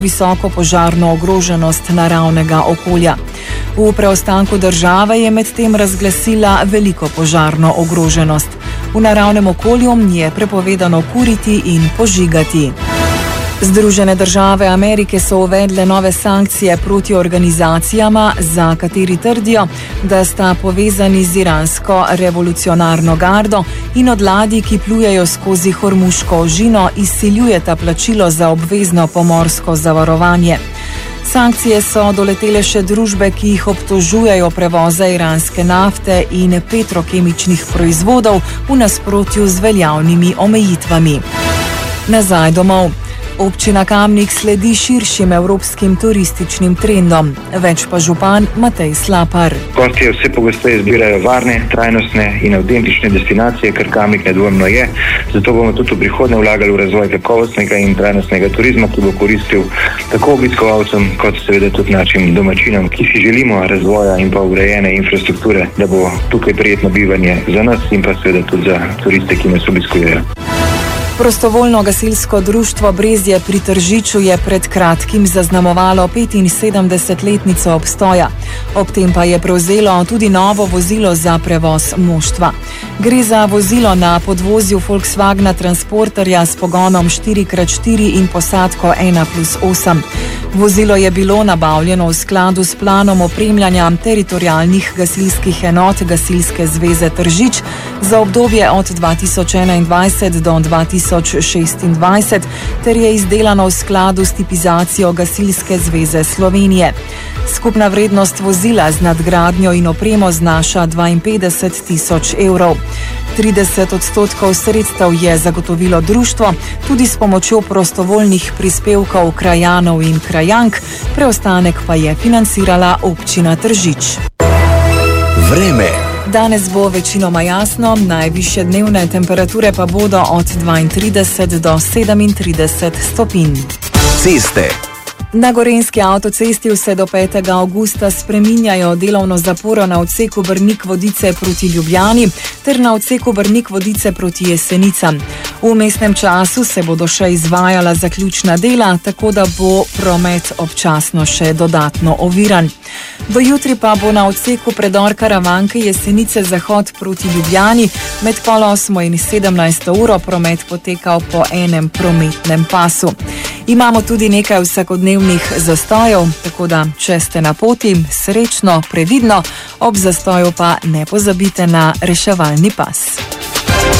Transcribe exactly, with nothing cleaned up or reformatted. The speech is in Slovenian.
visoko požarno ogroženost naravnega okolja. V preostanku države je medtem razglasila veliko požarno ogroženost. V naravnem okolju je prepovedano kuriti in požigati. Združene države Amerike so uvedle nove sankcije proti organizacijama, za kateri trdijo, da sta povezani z iransko revolucionarno gardo in od ladij, ki plujejo skozi Hormuško ožino, izsiljujeta plačilo za obvezno pomorsko zavarovanje. Sankcije so doletele še družbe, ki jih obtožujejo prevoza iranske nafte in petrokemičnih proizvodov v nasprotju z veljavnimi omejitvami. Nazaj domov. Občina Kamnik sledi širšim evropskim turističnim trendom. Več pa župan Matej Slapar. Gostje vse pogosteje izbirajo varne, trajnostne in avtentične destinacije, kar Kamnik nedvomno je. Zato bomo tudi v prihodnje vlagali v razvoj kakovostnega in trajnostnega turizma, ki bo koristil tako obiskovalcem, kot seveda tudi našim domačinom, ki si želimo razvoja in pa urejene infrastrukture, da bo tukaj prijetno bivanje za nas in pa seveda tudi za turiste, ki nas obiskujejo. Prostovoljno gasilsko društvo Brezje pri Tržiču je pred kratkim zaznamovalo petinsedemdesetletnico obstoja. Ob tem pa je prevzelo tudi novo vozilo za prevoz moštva. Gre za vozilo na podvozju Volkswagna Transporterja s pogonom štiri krat štiri in posadko ena plus osem. Vozilo je bilo nabavljeno v skladu s planom opremljanja teritorialnih gasilskih enot Gasilske zveze Tržič za obdobje od dva tisoč enaindvajset do dva tisoč šestindvajset ter je izdelano v skladu s tipizacijo Gasilske zveze Slovenije. Skupna vrednost vozila z nadgradnjo in opremo znaša dvainpetdeset tisoč evrov. trideset odstotkov sredstev je zagotovilo društvo, tudi s pomočjo prostovoljnih prispevkov krajanov in krajank, preostanek pa je financirala občina Tržič. Vreme. Danes bo večinoma jasno, najvišje dnevne temperature pa bodo od dvaintrideset do sedemintrideset stopinj. Ceste. Na Gorenjski avtocesti vse do petega avgusta spreminjajo delovno zaporo na odseku Brnik-Vodice proti Ljubljani ter na odseku Brnik-Vodice proti Jesenicam. V mestnem času se bodo še izvajala zaključna dela, tako da bo promet občasno še dodatno oviran. Do jutri pa bo na odseku predor Karavanke Jesenice zahod proti Ljubljani med pol osmo in sedemnajsto uro promet potekal po enem prometnem pasu. Imamo tudi nekaj vsakodnevnih zastojev, tako da če ste na poti, srečno, previdno, ob zastoju pa ne pozabite na reševalni pas.